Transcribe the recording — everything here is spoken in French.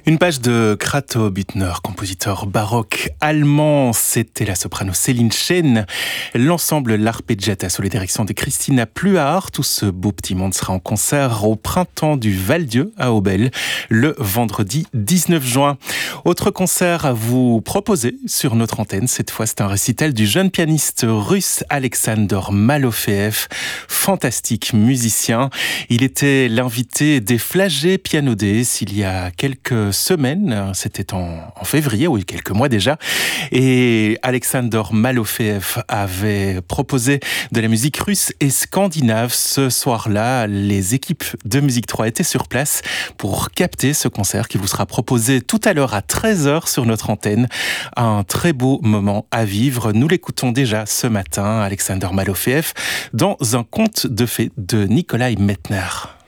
Une page de Krato Büttner, compositeur baroque allemand. C'était la soprano Céline Chen. L'ensemble L'Arpeggiata sous la direction de Christina Pluhar. Tout ce beau petit monde sera en concert au printemps du Val-Dieu à Aubel le vendredi 19 juin. Autre concert à vous proposer sur notre antenne. Cette fois, c'est un récital du jeune pianiste russe Alexander Malofeev. Fantastique musicien. Il était l'invité des Flagey Piano Days il y a quelques semaines, c'était en février, oui, quelques mois déjà, et Alexander Malofeev avait proposé de la musique russe et scandinave. Ce soir-là, les équipes de Musique 3 étaient sur place pour capter ce concert qui vous sera proposé tout à l'heure à 13h sur notre antenne. Un très beau moment à vivre. Nous l'écoutons déjà ce matin, Alexander Malofeev, dans un conte de fées de Nikolai Mettner.